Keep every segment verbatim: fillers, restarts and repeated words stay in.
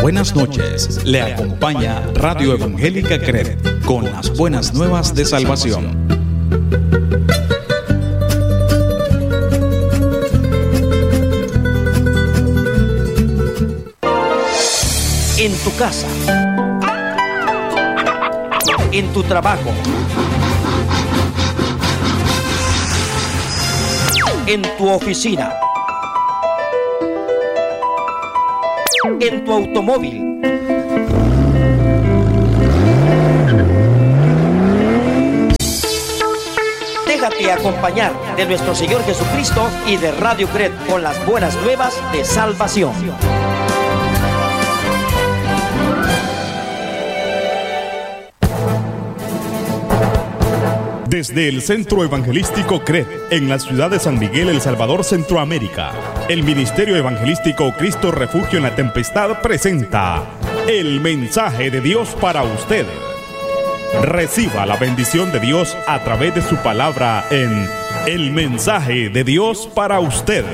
Buenas noches, le acompaña Radio Evangélica Cred con las buenas nuevas de salvación. En tu casa, en tu trabajo, en tu oficina, en tu automóvil, déjate acompañar de nuestro Señor Jesucristo y de Radio Cred con las buenas nuevas de salvación. Desde el Centro Evangelístico Cred, en la ciudad de San Miguel, El Salvador, Centroamérica, el Ministerio Evangelístico Cristo Refugio en la Tempestad presenta el mensaje de Dios para usted. Reciba la bendición de Dios a través de su palabra en el mensaje de Dios para usted.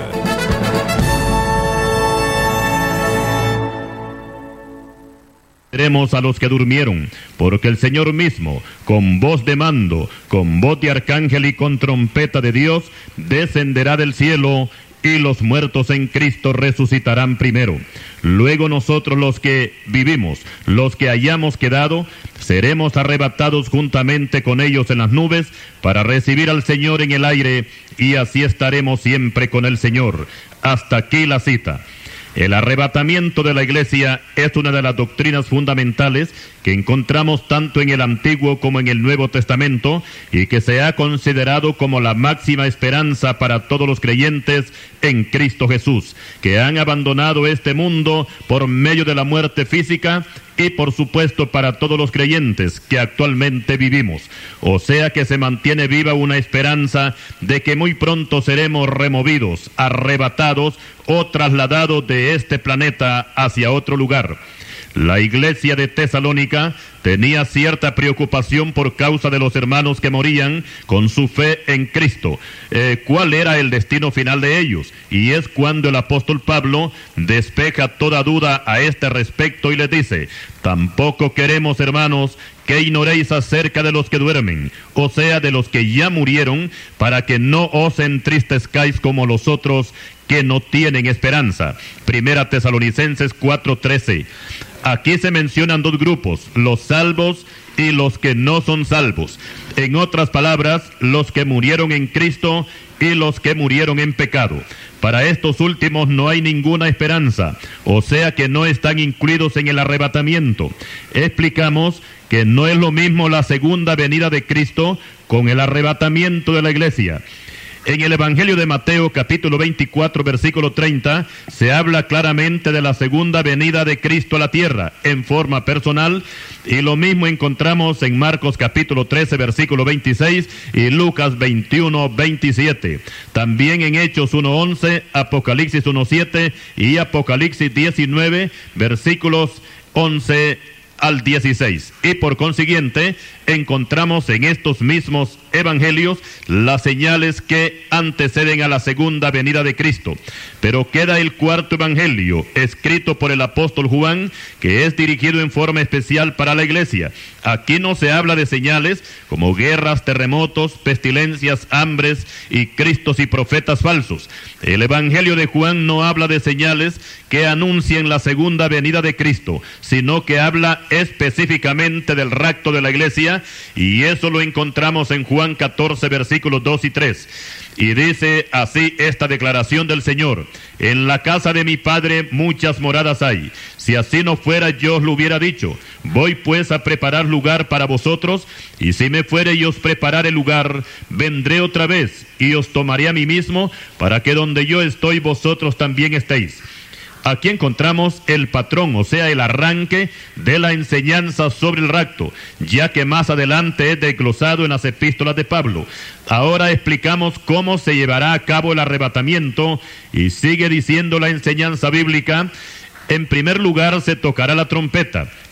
Seremos a los que durmieron, porque el Señor mismo, con voz de mando, con voz de arcángel y con trompeta de Dios, descenderá del cielo, y los muertos en Cristo resucitarán primero. Luego nosotros los que vivimos, los que hayamos quedado, seremos arrebatados juntamente con ellos en las nubes, para recibir al Señor en el aire, y así estaremos siempre con el Señor. Hasta aquí la cita. El arrebatamiento de la iglesia es una de las doctrinas fundamentales que encontramos tanto en el Antiguo como en el Nuevo Testamento y que se ha considerado como la máxima esperanza para todos los creyentes en Cristo Jesús, que han abandonado este mundo por medio de la muerte física y por supuesto para todos los creyentes que actualmente vivimos. O sea que se mantiene viva una esperanza de que muy pronto seremos removidos, arrebatados o trasladados de este planeta hacia otro lugar. La iglesia de Tesalónica tenía cierta preocupación por causa de los hermanos que morían con su fe en Cristo. Eh, ¿Cuál era el destino final de ellos? Y es cuando el apóstol Pablo despeja toda duda a este respecto y les dice: tampoco queremos, hermanos, que ignoréis acerca de los que duermen, o sea, de los que ya murieron, para que no os entristezcáis como los otros que no tienen esperanza. Primera Tesalonicenses cuatro trece. Aquí se mencionan dos grupos, los salvos y los que no son salvos. En otras palabras, los que murieron en Cristo y los que murieron en pecado. Para estos últimos no hay ninguna esperanza, o sea que no están incluidos en el arrebatamiento. Explicamos que no es lo mismo la segunda venida de Cristo con el arrebatamiento de la iglesia. En el Evangelio de Mateo, capítulo veinticuatro, versículo treinta, se habla claramente de la segunda venida de Cristo a la tierra, en forma personal, y lo mismo encontramos en Marcos, capítulo trece, versículo veintiséis, y Lucas veintiuno, veintisiete. También en Hechos uno once, Apocalipsis uno siete y Apocalipsis diecinueve, versículos once al dieciséis. Y por consiguiente, encontramos en estos mismos evangelios las señales que anteceden a la segunda venida de Cristo. Pero queda el cuarto evangelio, escrito por el apóstol Juan, que es dirigido en forma especial para la iglesia. Aquí no se habla de señales como guerras, terremotos, pestilencias, hambres y cristos y profetas falsos. El evangelio de Juan no habla de señales que anuncien la segunda venida de Cristo, sino que habla específicamente del rapto de la iglesia, y eso lo encontramos en Juan catorce, versículos dos y tres. Y dice así esta declaración del Señor: en la casa de mi Padre muchas moradas hay. Si así no fuera, yo os lo hubiera dicho. Voy pues a preparar lugar para vosotros, y si me fuere y os preparare lugar, vendré otra vez, y os tomaré a mí mismo, para que donde yo estoy, vosotros también estéis. Aquí encontramos el patrón, o sea, el arranque de la enseñanza sobre el rapto, ya que más adelante es desglosado en las epístolas de Pablo. Ahora explicamos cómo se llevará a cabo el arrebatamiento, y sigue diciendo la enseñanza bíblica: en primer lugar se tocará la trompeta.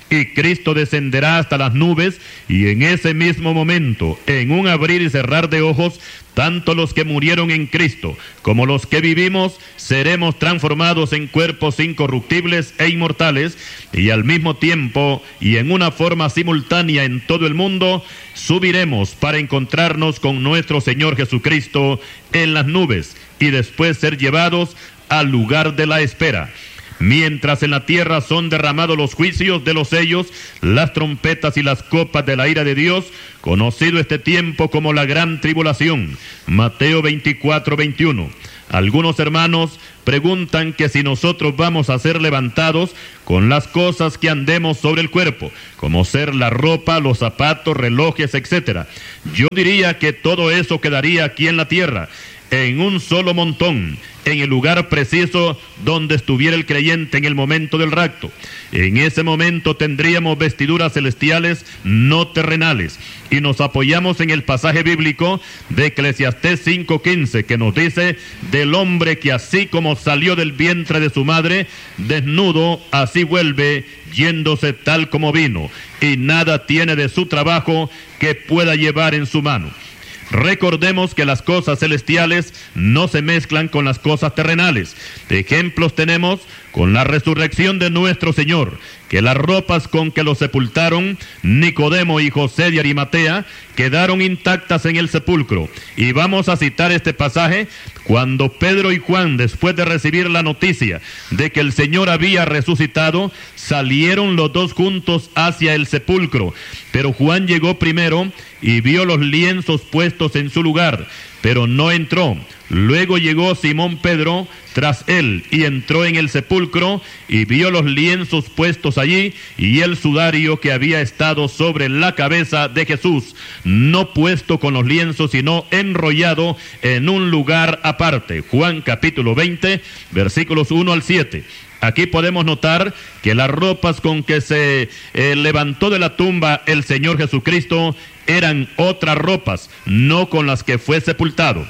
y Cristo descenderá hasta las nubes, y en ese mismo momento, en un abrir y cerrar de ojos, tanto los que murieron en Cristo como los que vivimos seremos transformados en cuerpos incorruptibles e inmortales, y al mismo tiempo y en una forma simultánea en todo el mundo subiremos para encontrarnos con nuestro Señor Jesucristo en las nubes y después ser llevados al lugar de la espera. Mientras en la tierra son derramados los juicios de los sellos, las trompetas y las copas de la ira de Dios, conocido este tiempo como la gran tribulación. Mateo veinticuatro, veintiuno. Algunos hermanos preguntan que si nosotros vamos a ser levantados con las cosas que andemos sobre el cuerpo, como ser la ropa, los zapatos, relojes, etcétera. Yo diría que todo eso quedaría aquí en la tierra, en un solo montón, en el lugar preciso donde estuviera el creyente en el momento del rapto. En ese momento tendríamos vestiduras celestiales, no terrenales, y nos apoyamos en el pasaje bíblico de Eclesiastés cinco quince, que nos dice: del hombre que así como salió del vientre de su madre, desnudo, así vuelve, yéndose tal como vino, y nada tiene de su trabajo que pueda llevar en su mano. Recordemos que las cosas celestiales no se mezclan con las cosas terrenales. Ejemplos tenemos con la resurrección de nuestro Señor, que las ropas con que lo sepultaron Nicodemo y José de Arimatea quedaron intactas en el sepulcro. Y vamos a citar este pasaje: cuando Pedro y Juan, después de recibir la noticia de que el Señor había resucitado, salieron los dos juntos hacia el sepulcro. Pero Juan llegó primero y vio los lienzos puestos en su lugar, pero no entró. Luego llegó Simón Pedro tras él y entró en el sepulcro y vio los lienzos puestos allí y el sudario que había estado sobre la cabeza de Jesús, no puesto con los lienzos, sino enrollado en un lugar aparte. Juan capítulo veinte, versículos uno al siete. Aquí podemos notar que las ropas con que se eh, levantó de la tumba el Señor Jesucristo eran otras ropas, no con las que fue sepultado.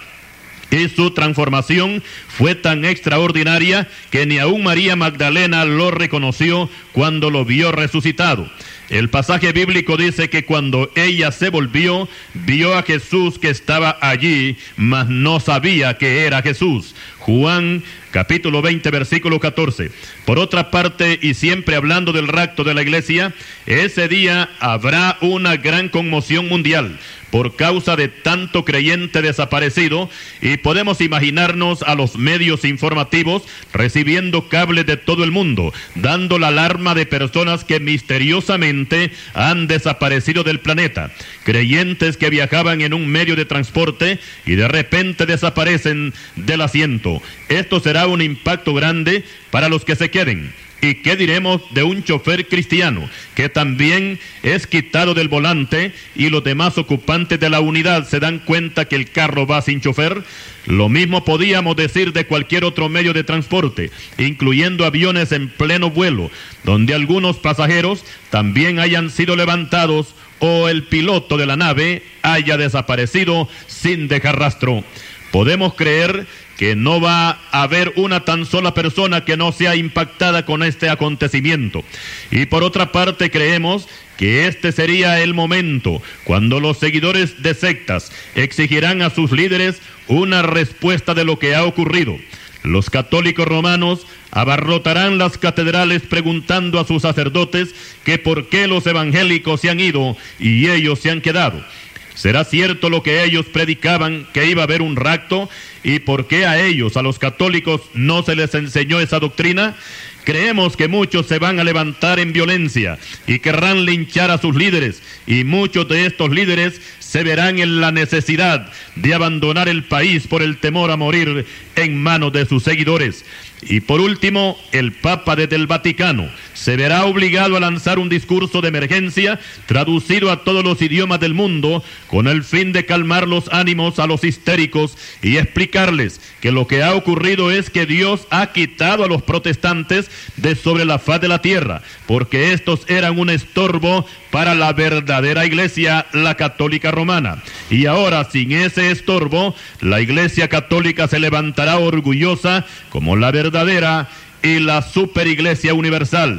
Y su transformación fue tan extraordinaria que ni aún María Magdalena lo reconoció cuando lo vio resucitado. El pasaje bíblico dice que cuando ella se volvió, vio a Jesús que estaba allí, mas no sabía que era Jesús. Juan capítulo veinte, versículo catorce. Por otra parte, y siempre hablando del rapto de la iglesia, ese día habrá una gran conmoción mundial por causa de tanto creyente desaparecido, y podemos imaginarnos a los medios informativos recibiendo cables de todo el mundo, dando la alarma de personas que misteriosamente han desaparecido del planeta, creyentes que viajaban en un medio de transporte y de repente desaparecen del asiento. Esto será un impacto grande para los que se queden. ¿Y qué diremos de un chofer cristiano que también es quitado del volante y los demás ocupantes de la unidad se dan cuenta que el carro va sin chofer? Lo mismo podíamos decir de cualquier otro medio de transporte, incluyendo aviones en pleno vuelo, donde algunos pasajeros también hayan sido levantados o el piloto de la nave haya desaparecido sin dejar rastro. Podemos creer que no va a haber una tan sola persona que no sea impactada con este acontecimiento. Y por otra parte creemos que este sería el momento cuando los seguidores de sectas exigirán a sus líderes una respuesta de lo que ha ocurrido. Los católicos romanos abarrotarán las catedrales preguntando a sus sacerdotes que por qué los evangélicos se han ido y ellos se han quedado. ¿Será cierto lo que ellos predicaban, que iba a haber un rapto? ¿Y por qué a ellos, a los católicos, no se les enseñó esa doctrina? Creemos que muchos se van a levantar en violencia y querrán linchar a sus líderes, y muchos de estos líderes se verán en la necesidad de abandonar el país por el temor a morir en manos de sus seguidores. Y por último, el Papa desde el Vaticano se verá obligado a lanzar un discurso de emergencia traducido a todos los idiomas del mundo con el fin de calmar los ánimos a los histéricos y explicarles que lo que ha ocurrido es que Dios ha quitado a los protestantes de sobre la faz de la tierra, porque estos eran un estorbo para la verdadera iglesia, la católica romana. Y ahora, sin ese estorbo, la iglesia católica se levantará orgullosa como la verdadera y la superiglesia universal.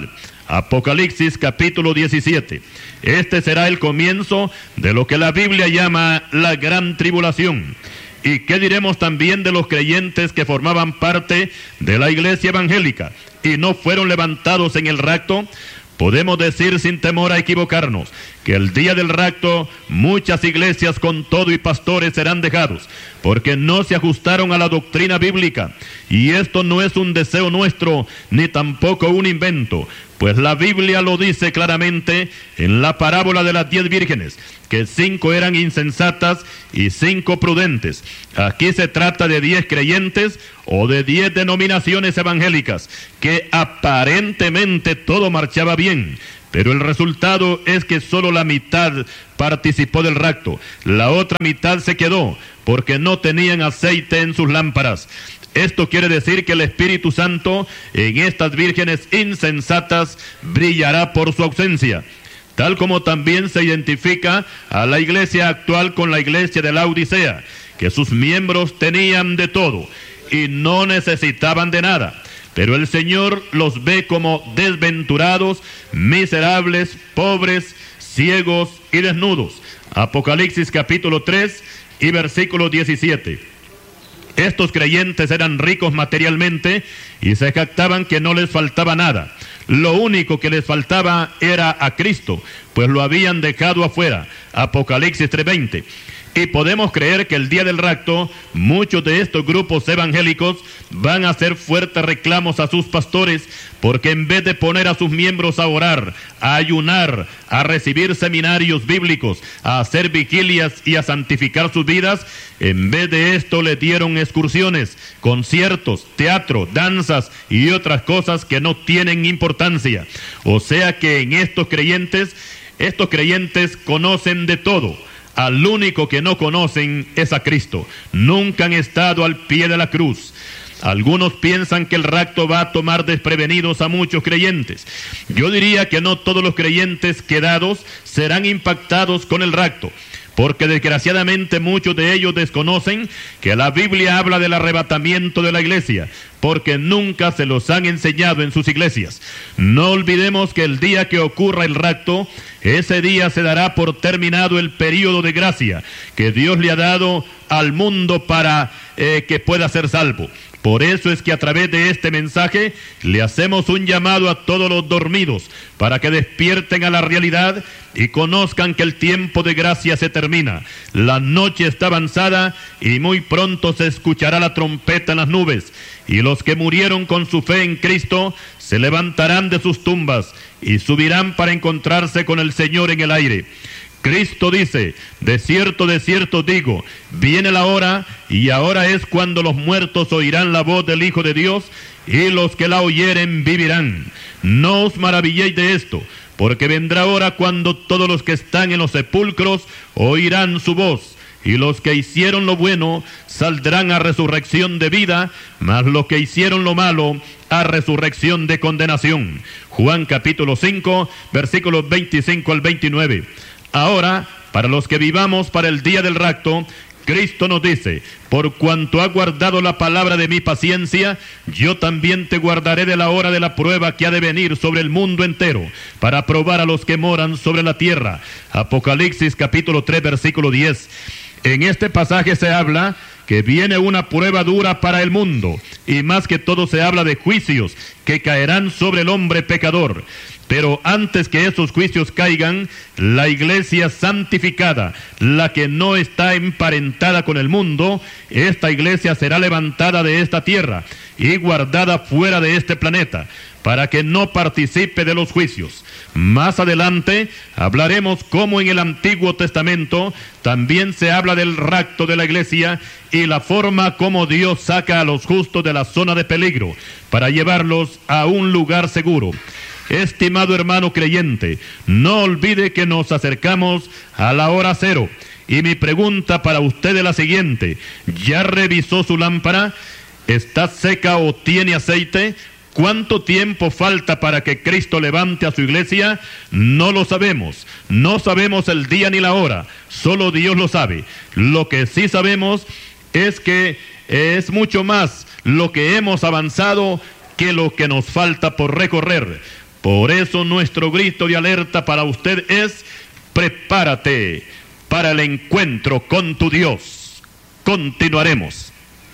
Apocalipsis capítulo diecisiete. Este será el comienzo de lo que la Biblia llama la gran tribulación. ¿Y qué diremos también de los creyentes que formaban parte de la iglesia evangélica y no fueron levantados en el rapto? Podemos decir sin temor a equivocarnos que el día del rapto muchas iglesias con todo y pastores serán dejados, porque no se ajustaron a la doctrina bíblica. Y esto no es un deseo nuestro, ni tampoco un invento, pues la Biblia lo dice claramente en la parábola de las diez vírgenes, que cinco eran insensatas y cinco prudentes. Aquí se trata de diez creyentes o de diez denominaciones evangélicas, que aparentemente todo marchaba bien, pero el resultado es que solo la mitad participó del rapto. La otra mitad se quedó porque no tenían aceite en sus lámparas. Esto quiere decir que el Espíritu Santo en estas vírgenes insensatas brillará por su ausencia, tal como también se identifica a la iglesia actual con la iglesia de la Odisea, que sus miembros tenían de todo y no necesitaban de nada, pero el Señor los ve como desventurados, miserables, pobres, ciegos y desnudos. Apocalipsis capítulo tres y versículo diecisiete. Estos creyentes eran ricos materialmente y se jactaban que no les faltaba nada. Lo único que les faltaba era a Cristo, pues lo habían dejado afuera. Apocalipsis tres veinte. Y podemos creer que el día del rapto, muchos de estos grupos evangélicos van a hacer fuertes reclamos a sus pastores, porque en vez de poner a sus miembros a orar, a ayunar, a recibir seminarios bíblicos, a hacer vigilias y a santificar sus vidas, en vez de esto le dieron excursiones, conciertos, teatro, danzas y otras cosas que no tienen importancia. O sea que en estos creyentes, estos creyentes conocen de todo. Al único que no conocen es a Cristo. Nunca han estado al pie de la cruz. Algunos piensan que el rapto va a tomar desprevenidos a muchos creyentes. Yo diría que no todos los creyentes quedados serán impactados con el rapto, porque desgraciadamente muchos de ellos desconocen que la Biblia habla del arrebatamiento de la iglesia, porque nunca se los han enseñado en sus iglesias. No olvidemos que el día que ocurra el rapto, ese día se dará por terminado el período de gracia que Dios le ha dado al mundo para eh, que pueda ser salvo. Por eso es que a través de este mensaje le hacemos un llamado a todos los dormidos para que despierten a la realidad y conozcan que el tiempo de gracia se termina. La noche está avanzada y muy pronto se escuchará la trompeta en las nubes, y los que murieron con su fe en Cristo se levantarán de sus tumbas y subirán para encontrarse con el Señor en el aire. Cristo dice: de cierto, de cierto digo, viene la hora, y ahora es cuando los muertos oirán la voz del Hijo de Dios, y los que la oyeren vivirán. No os maravilléis de esto, porque vendrá hora cuando todos los que están en los sepulcros oirán su voz, y los que hicieron lo bueno saldrán a resurrección de vida, mas los que hicieron lo malo a resurrección de condenación. Juan capítulo cinco, versículos veinticinco al veintinueve. Ahora, para los que vivamos para el día del rapto, Cristo nos dice: por cuanto has guardado la palabra de mi paciencia, yo también te guardaré de la hora de la prueba que ha de venir sobre el mundo entero, para probar a los que moran sobre la tierra. Apocalipsis capítulo tres, versículo diez. En este pasaje se habla que viene una prueba dura para el mundo, y más que todo se habla de juicios que caerán sobre el hombre pecador. Pero antes que esos juicios caigan, la iglesia santificada, la que no está emparentada con el mundo, esta iglesia será levantada de esta tierra y guardada fuera de este planeta, para que no participe de los juicios. Más adelante hablaremos cómo en el Antiguo Testamento también se habla del rapto de la iglesia y la forma como Dios saca a los justos de la zona de peligro para llevarlos a un lugar seguro. Estimado hermano creyente, no olvide que nos acercamos a la hora cero. Y mi pregunta para usted es la siguiente: ¿ya revisó su lámpara? ¿Está seca o tiene aceite? ¿Cuánto tiempo falta para que Cristo levante a su iglesia? No lo sabemos. No sabemos el día ni la hora. Solo Dios lo sabe. Lo que sí sabemos es que es mucho más lo que hemos avanzado que lo que nos falta por recorrer. Por eso nuestro grito de alerta para usted es: prepárate para el encuentro con tu Dios. Continuaremos.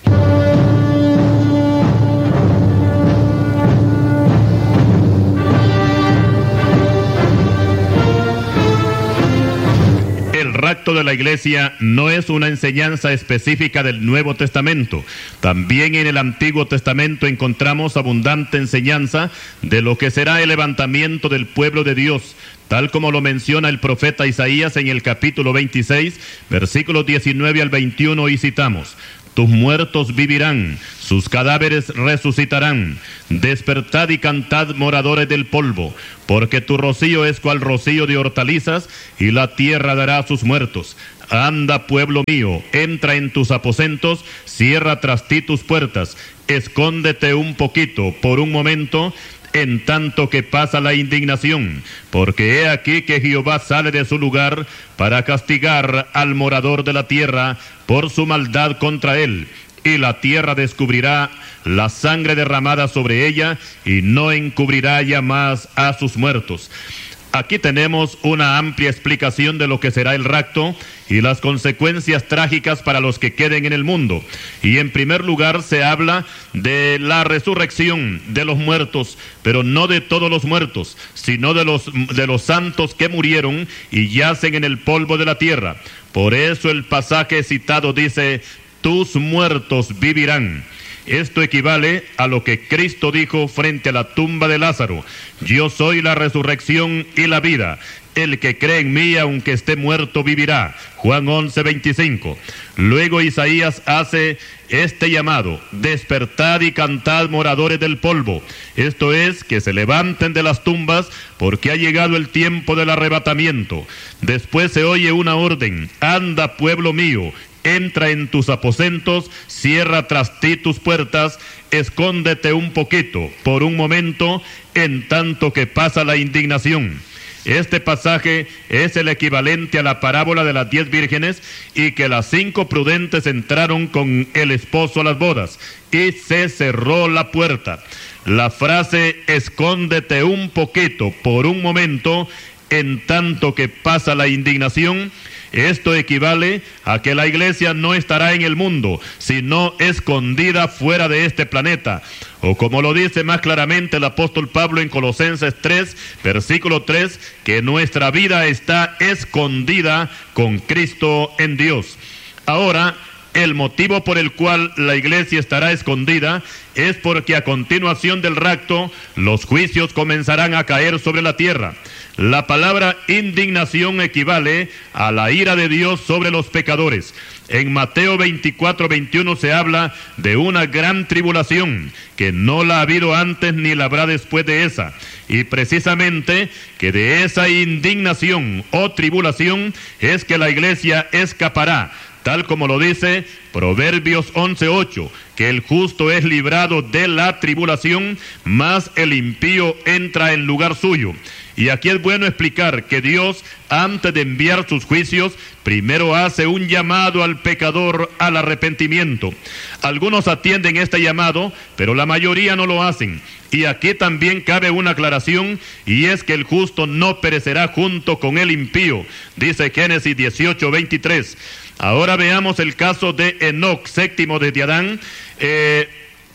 El rapto de la iglesia no es una enseñanza específica del Nuevo Testamento. También en el Antiguo Testamento encontramos abundante enseñanza de lo que será el levantamiento del pueblo de Dios, tal como lo menciona el profeta Isaías en el capítulo veintiséis, versículos diecinueve al veintiuno, y citamos: tus muertos vivirán, sus cadáveres resucitarán. Despertad y cantad, moradores del polvo, porque tu rocío es cual rocío de hortalizas, y la tierra dará a sus muertos. Anda, pueblo mío, entra en tus aposentos, cierra tras ti tus puertas, escóndete un poquito, por un momento, en tanto que pasa la indignación, porque he aquí que Jehová sale de su lugar para castigar al morador de la tierra por su maldad contra él, y la tierra descubrirá la sangre derramada sobre ella, y no encubrirá ya más a sus muertos. Aquí tenemos una amplia explicación de lo que será el rapto y las consecuencias trágicas para los que queden en el mundo. Y en primer lugar se habla de la resurrección de los muertos, pero no de todos los muertos, sino de los, de los santos que murieron y yacen en el polvo de la tierra. Por eso el pasaje citado dice: tus muertos vivirán. Esto equivale a lo que Cristo dijo frente a la tumba de Lázaro: yo soy la resurrección y la vida. El que cree en mí, aunque esté muerto, vivirá. Juan once, veinticinco. Luego Isaías hace este llamado: despertad y cantad, moradores del polvo. Esto es, que se levanten de las tumbas, porque ha llegado el tiempo del arrebatamiento. Después se oye una orden: anda, pueblo mío, entra en tus aposentos, cierra tras ti tus puertas, escóndete un poquito, por un momento, en tanto que pasa la indignación. Este pasaje es el equivalente a la parábola de las diez vírgenes, y que las cinco prudentes entraron con el esposo a las bodas, y se cerró la puerta. La frase escóndete un poquito, por un momento, en tanto que pasa la indignación, esto equivale a que la iglesia no estará en el mundo, sino escondida fuera de este planeta. O como lo dice más claramente el apóstol Pablo en Colosenses tres, versículo tres, que nuestra vida está escondida con Cristo en Dios. Ahora, el motivo por el cual la iglesia estará escondida es porque a continuación del rapto los juicios comenzarán a caer sobre la tierra. La palabra indignación equivale a la ira de Dios sobre los pecadores. En Mateo veinticuatro, veintiuno se habla de una gran tribulación, que no la ha habido antes ni la habrá después de esa. Y precisamente que de esa indignación o tribulación es que la iglesia escapará, tal como lo dice Proverbios once, ocho, que el justo es librado de la tribulación, mas el impío entra en lugar suyo. Y aquí es bueno explicar que Dios, antes de enviar sus juicios, primero hace un llamado al pecador al arrepentimiento. Algunos atienden este llamado, pero la mayoría no lo hacen. Y aquí también cabe una aclaración, y es que el justo no perecerá junto con el impío, dice Génesis dieciocho, veintitrés. Ahora veamos el caso de Enoc, séptimo desde Adán. Eh,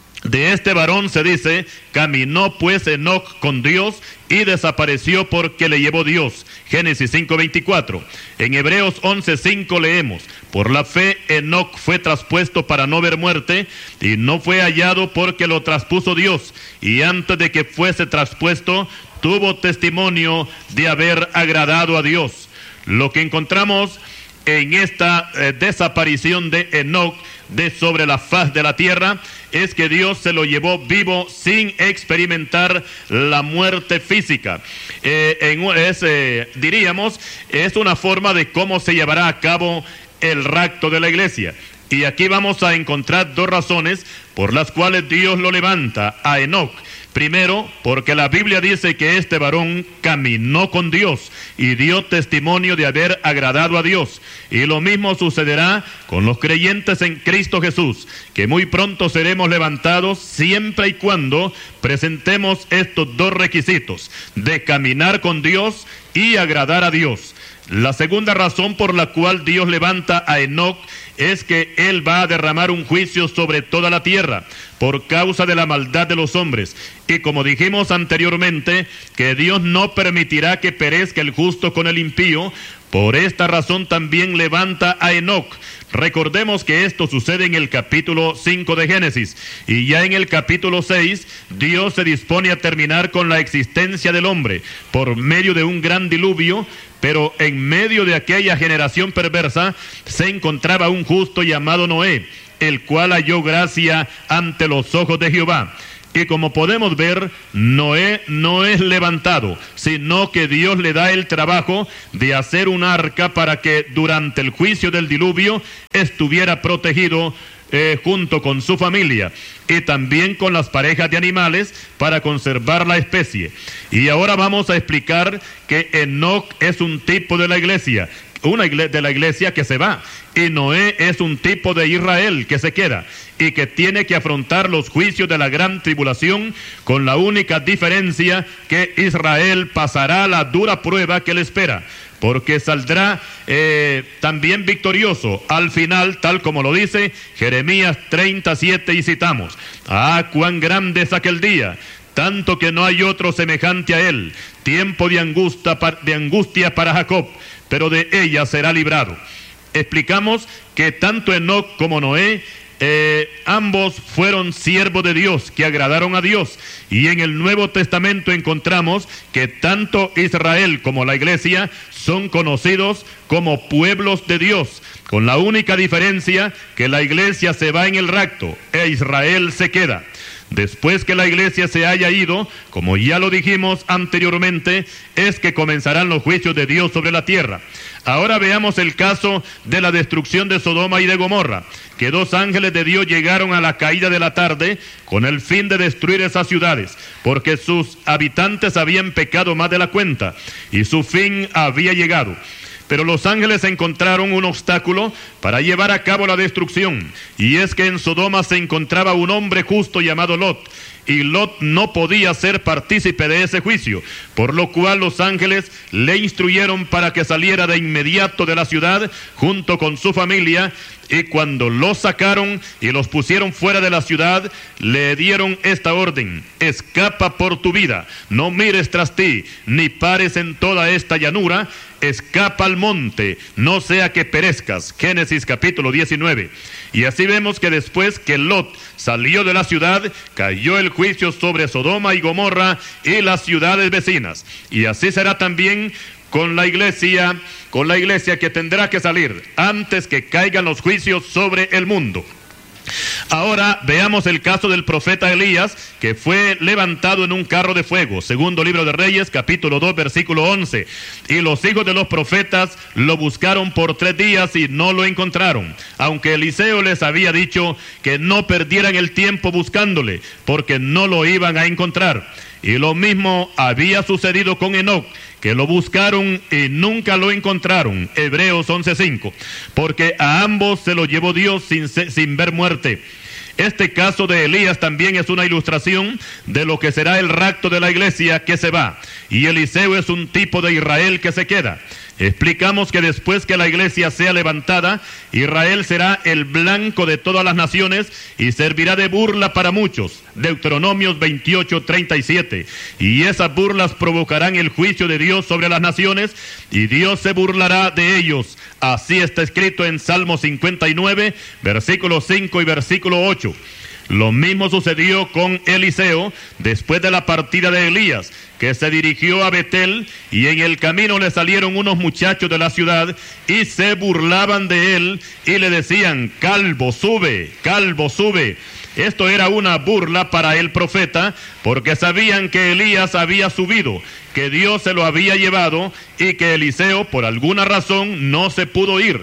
de este varón se dice: caminó pues Enoc con Dios y desapareció porque le llevó Dios. Génesis cinco, veinticuatro. En Hebreos once, cinco leemos: por la fe Enoc fue traspuesto para no ver muerte, y no fue hallado porque lo traspuso Dios, y antes de que fuese traspuesto tuvo testimonio de haber agradado a Dios. Lo que encontramos en esta eh, desaparición de Enoc de sobre la faz de la tierra es que Dios se lo llevó vivo sin experimentar la muerte física. Eh, en, es, eh, diríamos, es una forma de cómo se llevará a cabo el rapto de la iglesia. Y aquí vamos a encontrar dos razones por las cuales Dios lo levanta a Enoc. Primero, porque la Biblia dice que este varón caminó con Dios y dio testimonio de haber agradado a Dios. Y lo mismo sucederá con los creyentes en Cristo Jesús, que muy pronto seremos levantados siempre y cuando presentemos estos dos requisitos, de caminar con Dios y agradar a Dios. La segunda razón por la cual Dios levanta a Enoc es que Él va a derramar un juicio sobre toda la tierra por causa de la maldad de los hombres. Y como dijimos anteriormente, que Dios no permitirá que perezca el justo con el impío. Por esta razón también levanta a Enoc. Recordemos que esto sucede en el capítulo cinco de Génesis, y ya en el capítulo seis, Dios se dispone a terminar con la existencia del hombre por medio de un gran diluvio. Pero en medio de aquella generación perversa se encontraba un justo llamado Noé, el cual halló gracia ante los ojos de Jehová. Y como podemos ver, Noé no es levantado, sino que Dios le da el trabajo de hacer un arca para que durante el juicio del diluvio estuviera protegido eh, junto con su familia y también con las parejas de animales para conservar la especie. Y ahora vamos a explicar que Enoc es un tipo de la iglesia, una igle- de la iglesia que se va, y Noé es un tipo de Israel que se queda y que tiene que afrontar los juicios de la gran tribulación, con la única diferencia que Israel pasará la dura prueba que le espera, porque saldrá eh, también victorioso al final, tal como lo dice Jeremías treinta y siete, y citamos: ah, cuán grande es aquel día, tanto que no hay otro semejante a él, tiempo de angustia, de angustia para Jacob, pero de ella será librado. Explicamos que tanto Enoc como Noé, Eh, ambos fueron siervos de Dios que agradaron a Dios, y en el Nuevo Testamento encontramos que tanto Israel como la iglesia son conocidos como pueblos de Dios, con la única diferencia que la iglesia se va en el rapto e Israel se queda. Después que la iglesia se haya ido, como ya lo dijimos anteriormente, es que comenzarán los juicios de Dios sobre la tierra. Ahora veamos el caso de la destrucción de Sodoma y de Gomorra, que dos ángeles de Dios llegaron a la caída de la tarde con el fin de destruir esas ciudades, porque sus habitantes habían pecado más de la cuenta y su fin había llegado. Pero los ángeles encontraron un obstáculo para llevar a cabo la destrucción, y es que en Sodoma se encontraba un hombre justo llamado Lot, y Lot no podía ser partícipe de ese juicio, por lo cual los ángeles le instruyeron para que saliera de inmediato de la ciudad junto con su familia. Y cuando los sacaron y los pusieron fuera de la ciudad, le dieron esta orden: escapa por tu vida, no mires tras ti, ni pares en toda esta llanura, escapa al monte, no sea que perezcas. Génesis capítulo diecinueve. Y así vemos que después que Lot salió de la ciudad, cayó el juicio sobre Sodoma y Gomorra y las ciudades vecinas. Y así será también con la iglesia, con la iglesia que tendrá que salir antes que caigan los juicios sobre el mundo. Ahora veamos el caso del profeta Elías, que fue levantado en un carro de fuego. Segundo libro de Reyes, capítulo dos, versículo once. Y los hijos de los profetas lo buscaron por tres días y no lo encontraron, aunque Eliseo les había dicho que no perdieran el tiempo buscándole, porque no lo iban a encontrar. Y lo mismo había sucedido con Enoc, que lo buscaron y nunca lo encontraron. Hebreos once cinco. Porque a ambos se lo llevó Dios sin, sin ver muerte. Este caso de Elías también es una ilustración de lo que será el rapto de la iglesia que se va. Y Eliseo es un tipo de Israel que se queda. Explicamos que después que la iglesia sea levantada, Israel será el blanco de todas las naciones y servirá de burla para muchos. Deuteronomios veintiocho, treinta y siete. Y esas burlas provocarán el juicio de Dios sobre las naciones, y Dios se burlará de ellos. Así está escrito en Salmo cincuenta y nueve, versículo cinco y versículo ocho. Lo mismo sucedió con Eliseo después de la partida de Elías, que se dirigió a Betel, y en el camino le salieron unos muchachos de la ciudad y se burlaban de él y le decían: calvo, sube, calvo, sube. Esto era una burla para el profeta, porque sabían que Elías había subido, que Dios se lo había llevado y que Eliseo por alguna razón no se pudo ir.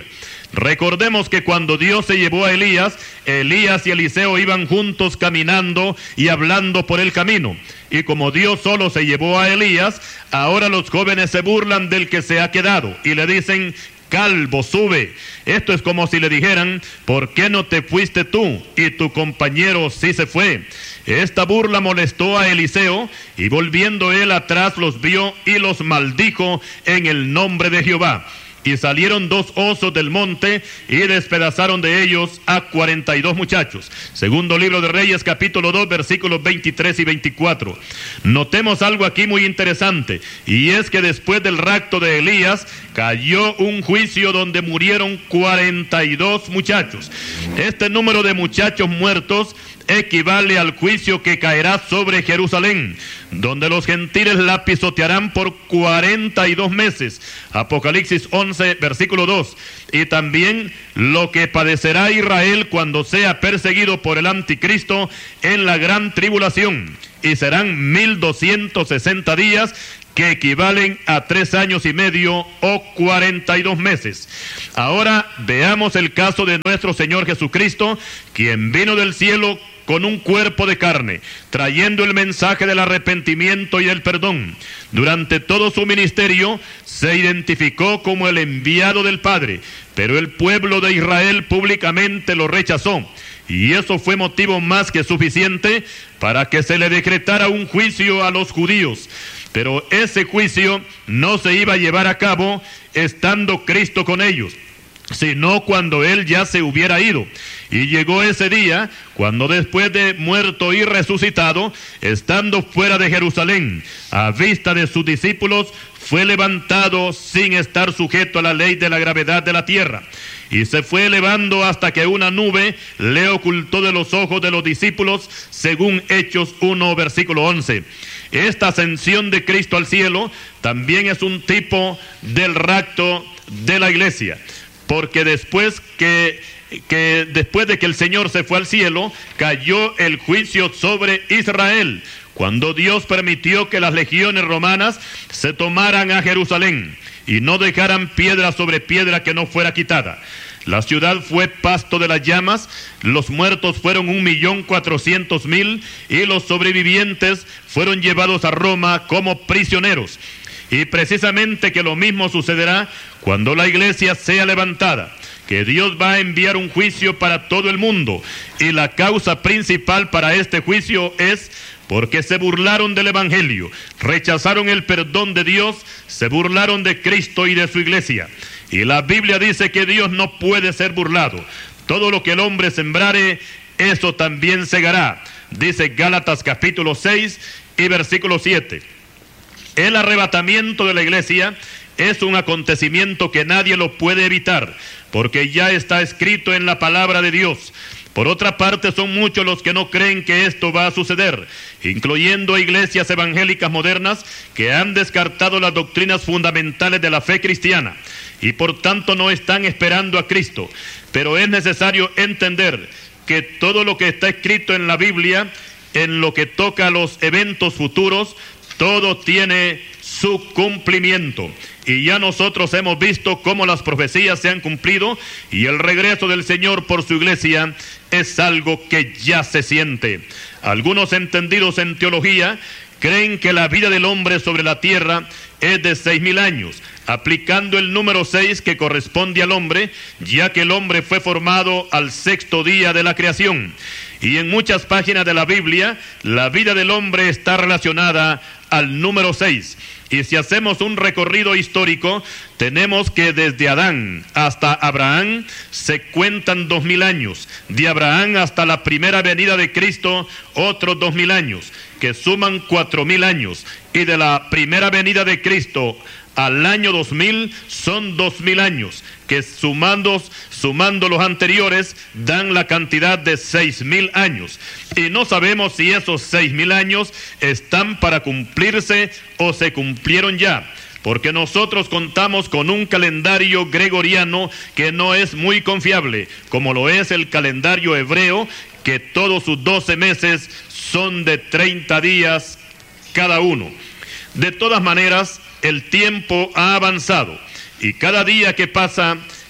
Recordemos que cuando Dios se llevó a Elías, Elías y Eliseo iban juntos caminando y hablando por el camino. Y como Dios solo se llevó a Elías, ahora los jóvenes se burlan del que se ha quedado y le dicen: calvo, sube. Esto es como si le dijeran: ¿por qué no te fuiste tú? Y tu compañero sí se fue. Esta burla molestó a Eliseo, y volviendo él atrás los vio y los maldijo en el nombre de Jehová. Y salieron dos osos del monte y despedazaron de ellos a cuarenta y dos muchachos. Segundo libro de Reyes, capítulo dos, versículos veintitrés y veinticuatro. Notemos algo aquí muy interesante, y es que después del rapto de Elías cayó un juicio donde murieron cuarenta y dos muchachos. Este número de muchachos muertos equivale al juicio que caerá sobre Jerusalén, donde los gentiles la pisotearán por cuarenta y dos meses. Apocalipsis once, versículo dos. Y también lo que padecerá Israel cuando sea perseguido por el anticristo en la gran tribulación. Y serán mil doscientos sesenta días, que equivalen a tres años y medio o cuarenta y dos meses. Ahora veamos el caso de nuestro Señor Jesucristo, quien vino del cielo con un cuerpo de carne, trayendo el mensaje del arrepentimiento y el perdón. Durante todo su ministerio se identificó como el enviado del Padre, pero el pueblo de Israel públicamente lo rechazó, y eso fue motivo más que suficiente para que se le decretara un juicio a los judíos. Pero ese juicio no se iba a llevar a cabo estando Cristo con ellos, sino cuando Él ya se hubiera ido. Y llegó ese día, cuando después de muerto y resucitado, estando fuera de Jerusalén, a vista de sus discípulos, fue levantado sin estar sujeto a la ley de la gravedad de la tierra. Y se fue elevando hasta que una nube le ocultó de los ojos de los discípulos, según Hechos uno, versículo once. Esta ascensión de Cristo al cielo también es un tipo del rapto de la iglesia, porque después que, que después de que el Señor se fue al cielo, cayó el juicio sobre Israel, cuando Dios permitió que las legiones romanas se tomaran a Jerusalén y no dejaran piedra sobre piedra que no fuera quitada. La ciudad fue pasto de las llamas, los muertos fueron un millón cuatrocientos mil y los sobrevivientes fueron llevados a Roma como prisioneros. Y precisamente que lo mismo sucederá cuando la iglesia sea levantada, que Dios va a enviar un juicio para todo el mundo, y la causa principal para este juicio es porque se burlaron del evangelio, rechazaron el perdón de Dios, se burlaron de Cristo y de su iglesia. Y la Biblia dice que Dios no puede ser burlado. Todo lo que el hombre sembrare, eso también segará. Dice Gálatas capítulo seis y versículo siete. El arrebatamiento de la iglesia es un acontecimiento que nadie lo puede evitar, porque ya está escrito en la palabra de Dios. Por otra parte, son muchos los que no creen que esto va a suceder, incluyendo iglesias evangélicas modernas que han descartado las doctrinas fundamentales de la fe cristiana y por tanto no están esperando a Cristo. Pero es necesario entender que todo lo que está escrito en la Biblia, en lo que toca a los eventos futuros, todo tiene su cumplimiento. Y ya nosotros hemos visto cómo las profecías se han cumplido, y el regreso del Señor por su iglesia es algo que ya se siente. Algunos entendidos en teología creen que la vida del hombre sobre la tierra es de seis mil años, aplicando el número seis que corresponde al hombre, ya que el hombre fue formado al sexto día de la creación. Y en muchas páginas de la Biblia, la vida del hombre está relacionada al número seis. Y si hacemos un recorrido histórico, tenemos que desde Adán hasta Abraham se cuentan dos mil años. De Abraham hasta la primera venida de Cristo, otros dos mil años, que suman cuatro mil años. Y de la primera venida de Cristo al año dos mil son dos mil años, que sumando, sumando los anteriores dan la cantidad de seis mil años. Y no sabemos si esos seis mil años están para cumplirse o se cumplieron ya, porque nosotros contamos con un calendario gregoriano que no es muy confiable, como lo es el calendario hebreo, que todos sus doce meses son de treinta días cada uno. De todas maneras, el tiempo ha avanzado, y cada día que pasa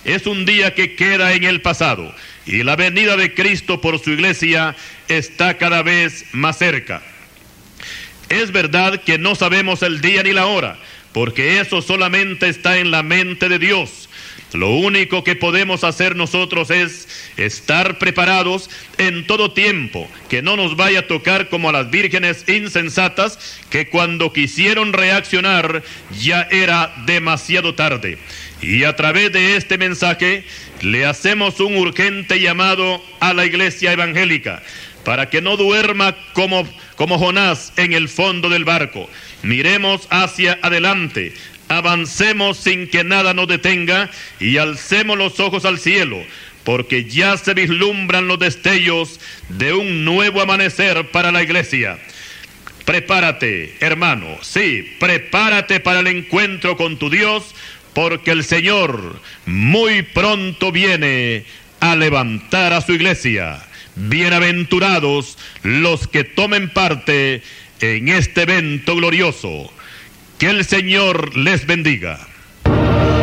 es un día que queda en el pasado y la venida de Cristo por su iglesia está cada vez más cerca. Es verdad que no sabemos el día ni la hora, porque eso solamente está en la mente de Dios. Lo único que podemos hacer nosotros es estar preparados en todo tiempo, que no nos vaya a tocar como a las vírgenes insensatas, que cuando quisieron reaccionar ya era demasiado tarde. Y a través de este mensaje le hacemos un urgente llamado a la iglesia evangélica, para que no duerma como, como Jonás en el fondo del barco. Miremos hacia adelante, avancemos sin que nada nos detenga y alcemos los ojos al cielo, porque ya se vislumbran los destellos de un nuevo amanecer para la iglesia. Prepárate, hermano, sí, prepárate para el encuentro con tu Dios, porque el Señor muy pronto viene a levantar a su iglesia. Bienaventurados los que tomen parte en este evento glorioso. Que el Señor les bendiga.